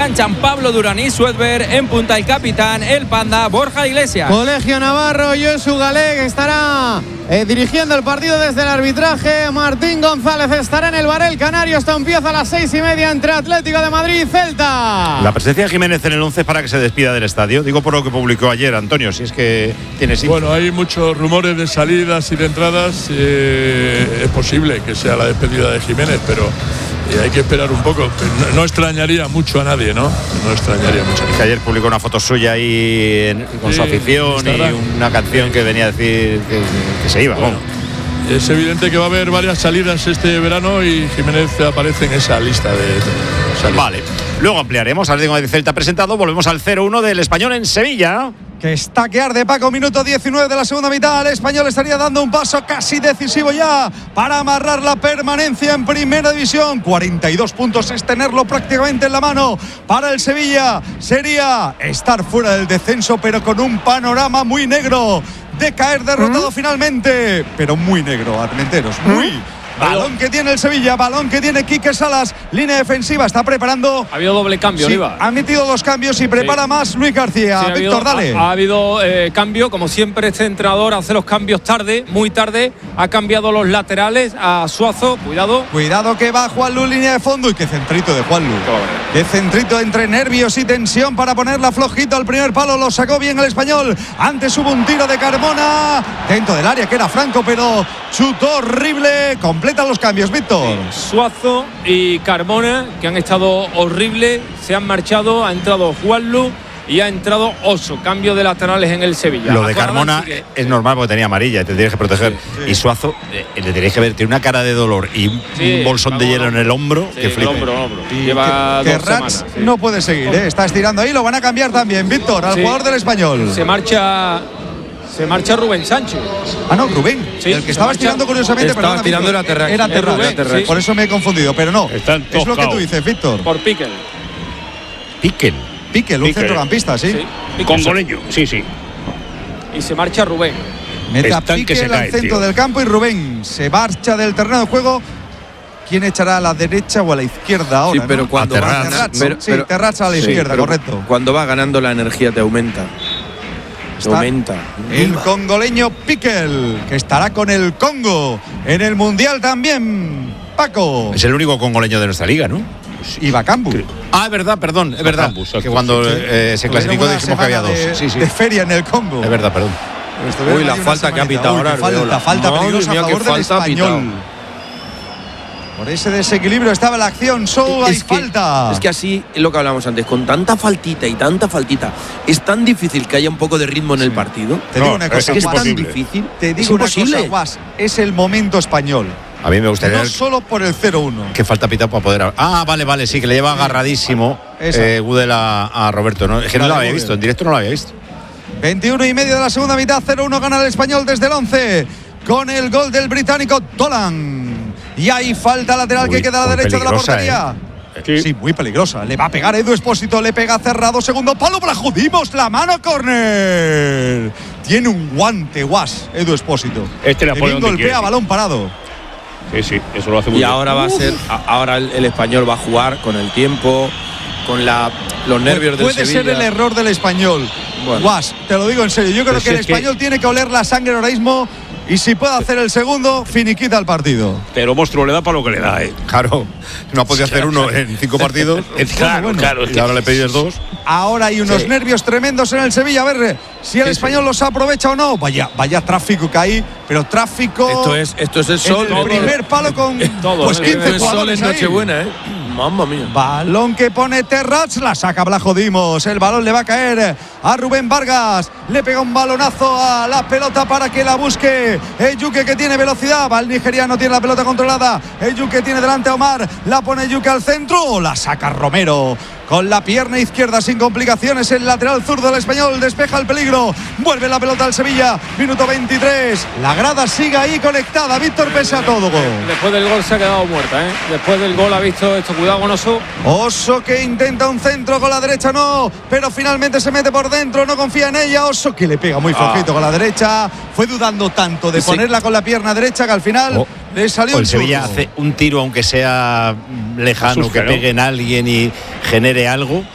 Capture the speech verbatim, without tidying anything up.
Canchan Pablo Durán y Suedber, en punta el capitán, el Panda, Borja Iglesias. Colegio Navarro, Josu Galeg estará eh, dirigiendo el partido desde el arbitraje. Martín González estará en el Barel Canario. Esto empieza a las seis y media entre Atlético de Madrid y Celta. La presencia de Jiménez en el once para que se despida del estadio. Digo por lo que publicó ayer, Antonio, si es que tiene sí. Bueno, hay muchos rumores de salidas y de entradas. Eh, es posible que sea la despedida de Jiménez, pero eh, hay que esperar un poco. No, no extrañaría mucho a nadie, ¿no? No extrañaría mucho a nadie. Que ayer publicó una foto suya ahí en, con sí, su afición y una canción que venía a decir que, que se iba. Bueno, bueno. Es evidente que va a haber varias salidas este verano y Jiménez aparece en esa lista de salidas. Vale, luego ampliaremos. Atlético de Celta presentado. Volvemos al cero uno del Español en Sevilla. Que está que arde, Paco, minuto diecinueve de la segunda mitad. El Español estaría dando un paso casi decisivo ya para amarrar la permanencia en primera división. cuarenta y dos puntos es tenerlo prácticamente en la mano. Para el Sevilla sería estar fuera del descenso, pero con un panorama muy negro de caer derrotado ¿Mm? finalmente, pero muy negro, Armenteros, muy. ¿Mm? Balón que tiene el Sevilla, balón que tiene Quique Salas, línea defensiva, está preparando. Ha habido doble cambio, sí, Oliva. Ha metido dos cambios y prepara sí. más Luis García. Sí, Víctor, habido, dale. Ha, ha habido eh, cambio, como siempre este entrenador hace los cambios tarde, muy tarde. Ha cambiado los laterales a Suazo, cuidado. Cuidado que va Juanlu, línea de fondo, y qué centrito de Juanlu. Qué centrito entre nervios y tensión para ponerla flojito al primer palo, lo sacó bien el Español. Antes hubo un tiro de Carmona dentro del área que era Franco, pero chutó horrible. Completa los cambios, Víctor. Sí, Suazo y Carmona, que han estado horribles, se han marchado. Ha entrado Juanlu y ha entrado Oso. Cambio de laterales en el Sevilla. Lo de Carmona que... es normal porque tenía amarilla y te tienes que proteger. Sí, sí. Y Suazo, eh, le tenéis que ver, tiene una cara de dolor y un, sí, un bolsón de hielo en el hombro. Sí, que flipe. El hombro, el hombro. Lleva que, dos que Rats semanas, sí. no puede seguir, ¿eh? Está estirando ahí. Lo van a cambiar también, Víctor, al sí. jugador del Español. Se marcha. Se marcha Rubén Sánchez. Ah, no, Rubén. Sí, el que estaba estirando curiosamente. Estaba estirando era Terrax. Era Terrax. Sí. Por eso me he confundido, pero no. Están es lo que tú dices, Víctor. Por Piquel. Piquel. Piquel, un centrocampista, sí. sí. Congoleño, sí, sí. Y se marcha Rubén. Mete a Piquel al centro tío. del campo y Rubén se marcha del terreno de juego. ¿Quién echará a la derecha o a la izquierda ahora? Sí, pero ¿no? cuando va Terrax, Terrax, pero, sí, pero, Terrax a la sí, izquierda, correcto. Cuando va ganando la energía te aumenta. Te aumenta. El congoleño Piquel, que estará con el Congo en el Mundial también. Paco. Es el único congoleño de nuestra liga, ¿no? Y Bacambu. Ah, es verdad, perdón, es verdad. Bacambu, que cuando eh, se clasificó dijimos que había dos. De, sí, sí. de feria en el Congo. Es verdad, perdón. Uy, la falta que ha pitado ahora. Falta, falta no, peligrosa a favor del Español. Por ese desequilibrio estaba la acción, solo hay es que, falta. Es que así es lo que hablamos antes, con tanta faltita y tanta faltita, es tan difícil que haya un poco de ritmo en el partido. Te digo no, una cosa, es, que es tan difícil. Te digo es una imposible. cosa, Guas, es el momento español. A mí me gustaría. No solo por el cero uno. Que falta pitado para poder. Ah, vale, vale, sí, que le lleva agarradísimo eh, Gudel a, a Roberto. ¿no? Es que vale, no lo había visto, en directo no lo había visto. veintiuno y medio de la segunda mitad, cero uno gana el Español desde el once. Con el gol del británico Dolan. Y ahí falta lateral muy, que queda a la derecha de la portería. ¿eh? Sí. sí, muy peligrosa. Le va a pegar Edu Expósito, le pega cerrado, segundo palo para Judimos, la mano, córner. Tiene un guante, Guas, Edu Expósito. Este le pone golpea balón parado. Sí, sí, eso lo hace muy y bien. Y ahora va Uf. a ser, ahora el, el Español va a jugar con el tiempo, con la, los nervios pues del Sevilla. Puede ser el error del Español. Bueno. Guas, te lo digo en serio. Yo creo pues que el es Español que... tiene que oler la sangre ahora mismo. Y si puede hacer el segundo, finiquita el partido. Pero Monstruo le da para lo que le da, ¿eh? Claro, no ha podido hacer uno en cinco partidos. Claro, bueno, claro. Y ahora le pides dos. Ahora hay unos sí. nervios tremendos en el Sevilla. A ver si el sí, Español sí. los aprovecha o no. Vaya, vaya tráfico que hay, pero tráfico. Esto es, esto es el sol. El primer palo con todo, pues quince el sol es Nochebuena, ¿eh? Mamma mía. Balón que pone Terrax, la saca Blajodimos. El balón le va a caer a Rubén Vargas. Le pega un balonazo a la pelota para que la busque Eyuke, que tiene velocidad. Va el nigeriano, tiene la pelota controlada. Eyuke tiene delante a Omar. La pone Eyuke al centro. La saca Romero. Con la pierna izquierda sin complicaciones, el lateral zurdo del Español despeja el peligro. Vuelve la pelota al Sevilla. Minuto veintitrés. La grada sigue ahí conectada. Víctor, pese a todo. Después del gol se ha quedado muerta, ¿eh? Después del gol ha visto esto. Cuidado con Oso. Oso que intenta un centro con la derecha, no. Pero finalmente se mete por dentro. No confía en ella. Oso que le pega muy flojito ah. con la derecha. Fue dudando tanto de sí. ponerla con la pierna derecha que al final oh. le salió o el un Sevilla turno. hace un tiro, aunque sea lejano, que pegue en alguien y genere algo.